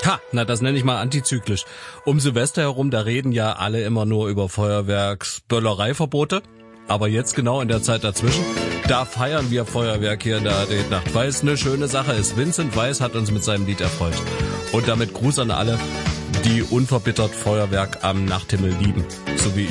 Ha, na das nenne ich mal antizyklisch. Um Silvester herum, da reden ja alle immer nur über Feuerwerksböllereiverbote. Aber jetzt genau in der Zeit dazwischen, da feiern wir Feuerwerk hier in der AD Nacht, weil es eine schöne Sache ist. Vincent Weiss hat uns mit seinem Lied erfreut. Und damit Gruß an alle, die unverbittert Feuerwerk am Nachthimmel lieben, so wie ich.